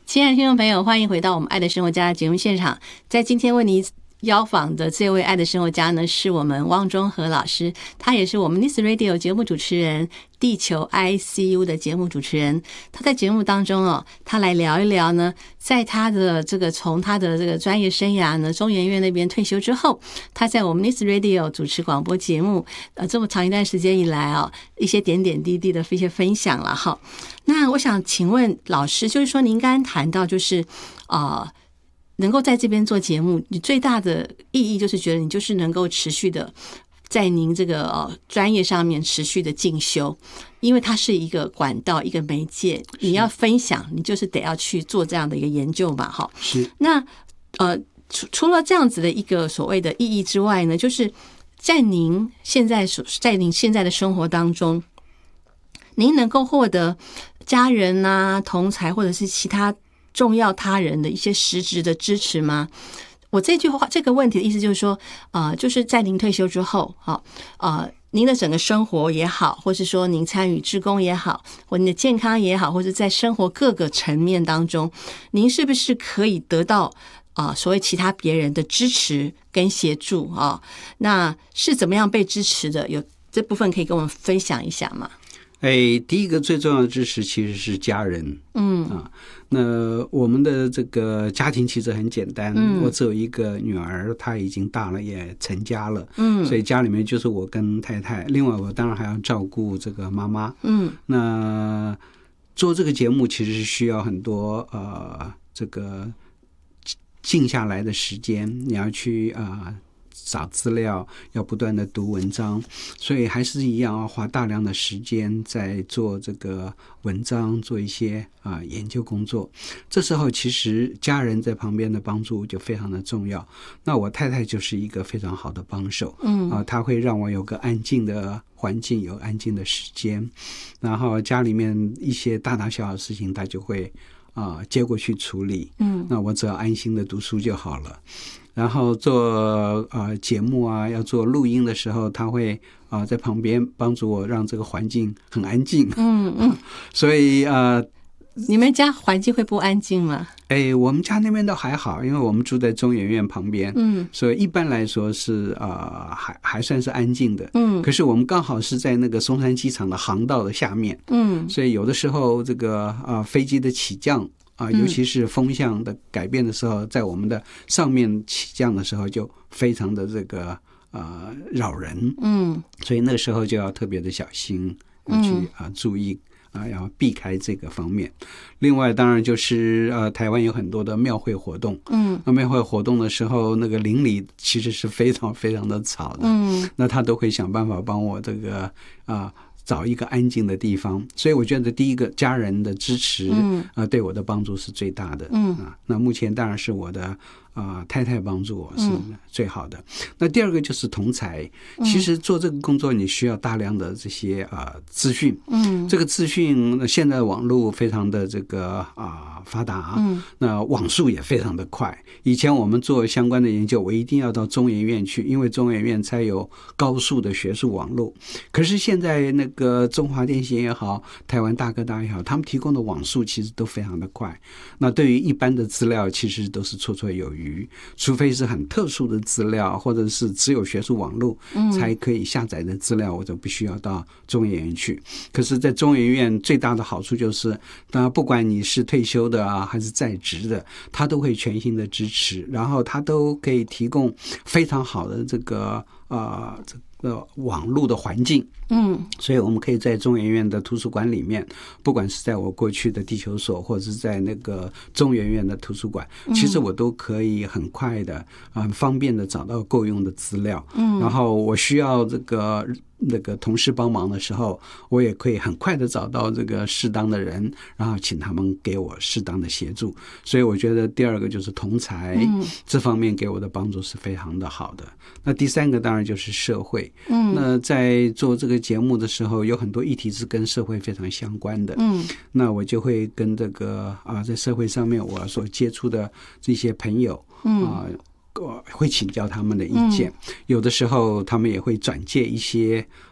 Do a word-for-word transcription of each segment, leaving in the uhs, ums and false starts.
亲爱的听众朋友，欢迎回到我们爱的生活家的节目现场。在今天为你邀访的这位爱的生活家呢，是我们汪中和老师，他也是我们 Nice Radio 节目主持人，地球 I C U 的节目主持人。他在节目当中哦，他来聊一聊呢，在他的这个从他的这个专业生涯呢，中研院那边退休之后，他在我们 Nice Radio 主持广播节目，呃，这么长一段时间以来哦，一些点点滴滴的一些分享了哈。那我想请问老师，就是说您刚刚谈到就是啊。呃能够在这边做节目，你最大的意义就是觉得你就是能够持续的在您这个呃专业上面持续的进修，因为它是一个管道，一个媒介，你要分享，你就是得要去做这样的一个研究嘛，哈。 是。 那呃，除除了这样子的一个所谓的意义之外呢，就是在您现在所在您现在的生活当中，您能够获得家人啊、同侪或者是其他重要他人的一些实质的支持吗？我这句话这个问题的意思就是说，呃，就是在您退休之后，哈，呃，您的整个生活也好，或是说您参与志工也好，或您的健康也好，或者在生活各个层面当中，您是不是可以得到啊、呃、所谓其他别人的支持跟协助啊？那是怎么样被支持的？有这部分可以跟我们分享一下吗？ 哎，第一个最重要的支持其实是家人， 嗯啊，那我们的这个家庭其实很简单， 嗯， 我只有一个女儿，她已经大了，也成家了， 嗯， 所以家里面就是我跟太太，另外我当然还要照顾这个妈妈， 嗯， 那做这个节目其实是需要很多呃这个静下来的时间，你要去啊。呃找资料，要不断的读文章，所以还是一样要花大量的时间在做这个文章，做一些啊、呃、研究工作。这时候其实家人在旁边的帮助就非常的重要。那我太太就是一个非常好的帮手，嗯啊，她会让我有个安静的环境，有安静的时间，然后家里面一些大大小小的事情，她就会啊、呃、接过去处理，嗯，那我只要安心的读书就好了。然后做呃节目啊，要做录音的时候，他会啊、呃、在旁边帮助我，让这个环境很安静。嗯嗯，所以呃， 你们家环境会不安静吗？ 哎，我们家那边倒还好，因为我们住在中研院旁边，嗯，所以一般来说是呃还还算是安静的。嗯，可是我们刚好是在那个松山机场的航道的下面，嗯，所以有的时候这个啊、呃、飞机的起降。啊，尤其是风向的改变的时候，在我们的上面起降的时候，就非常的这个呃扰人，嗯，所以那个时候就要特别的小心，要去啊注意啊，要避开这个方面。另外，当然就是呃，台湾有很多的庙会活动，嗯，那庙会活动的时候，那个邻里其实是非常非常的吵的，嗯，那他都会想办法帮我这个啊。呃找一个安静的地方，所以我觉得第一个家人的支持，嗯，呃，对我的帮助是最大的，嗯啊。那目前当然是我的啊、呃、太太帮助我是最好的。嗯、那第二个就是同侪，其实做这个工作你需要大量的这些啊、呃、资讯，嗯，这个资讯现在网络非常的这个啊、呃、发达，嗯，那网速也非常的快。以前我们做相关的研究，我一定要到中研院去，因为中研院才有高速的学术网络。可是现在那个中华电信也好，台湾大哥大也好，他们提供的网速其实都非常的快。那对于一般的资料，其实都是绰绰有余，除非是很特殊的资料，或者是只有学术网络才可以下载的资料，我就必须要到中研院去。可是，在中研院最大的好处就是，当然不管你是退休的啊，还是在职的，他都会全心的支持，然后他都可以提供非常好的这个啊、呃、这个网络的环境。嗯，所以我们可以在中研院的图书馆里面，不管是在我过去的地球所，或者是在那个中研院的图书馆，其实我都可以很快的、很方便的找到够用的资料。嗯，然后我需要这个那个同事帮忙的时候，我也可以很快的找到这个适当的人，然后请他们给我适当的协助。所以我觉得第二个就是同侪，嗯，这方面给我的帮助是非常的好的。那第三个当然就是社会。嗯，那在做这个节目的时候，有很多议题是跟社会非常相关的。嗯，那我就会跟这个啊，在社会上面我所接触的这些朋友，嗯啊。会请教他们的意见，有的时候他们也会转介一些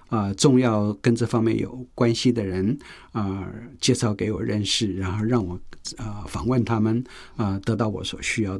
啊、呃、重要跟这方面有关系的人啊、呃、介绍给我认识，然后让我啊、呃、访问他们啊、呃，得到我所需要的